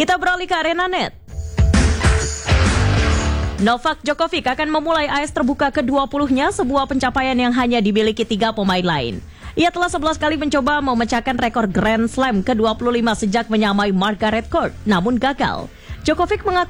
Kita beralih ke arena net. Novak Djokovic akan memulai AS terbuka ke-20-nya, sebuah pencapaian yang hanya dimiliki 3 pemain lain. Ia telah 11 kali mencoba memecahkan rekor Grand Slam ke-25 sejak menyamai Margaret Court, namun gagal. Djokovic mengaku